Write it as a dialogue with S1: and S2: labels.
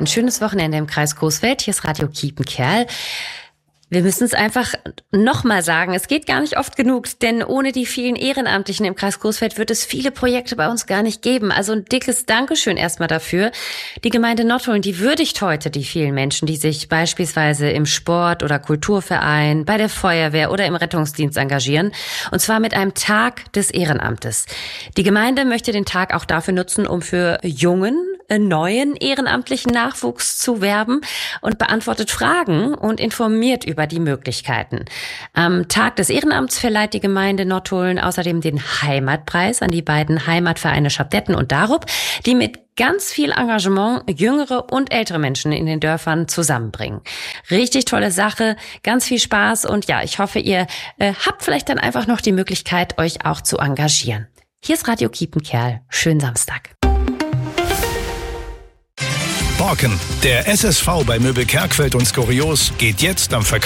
S1: Ein schönes Wochenende im Kreis Coesfeld. Hier ist Radio Kiepenkerl. Wir müssen es einfach nochmal sagen, es geht gar nicht oft genug, denn ohne die vielen Ehrenamtlichen im Kreis Coesfeld wird es viele Projekte bei uns gar nicht geben. Also ein dickes Dankeschön erstmal dafür. Die Gemeinde Nottuln, die würdigt heute die vielen Menschen, die sich beispielsweise im Sport- oder Kulturverein, bei der Feuerwehr oder im Rettungsdienst engagieren. Und zwar mit einem Tag des Ehrenamtes. Die Gemeinde möchte den Tag auch dafür nutzen, um für neuen ehrenamtlichen Nachwuchs zu werben und beantwortet Fragen und informiert über die Möglichkeiten. Am Tag des Ehrenamts verleiht die Gemeinde Nottuln außerdem den Heimatpreis an die beiden Heimatvereine Schabdetten und Darup, die mit ganz viel Engagement jüngere und ältere Menschen in den Dörfern zusammenbringen. Richtig tolle Sache, ganz viel Spaß und ja, ich hoffe, ihr habt vielleicht dann einfach noch die Möglichkeit, euch auch zu engagieren. Hier ist Radio Kiepenkerl. Schönen Samstag.
S2: Borken, der SSV bei Möbel Kerkwelt und Skurios geht jetzt am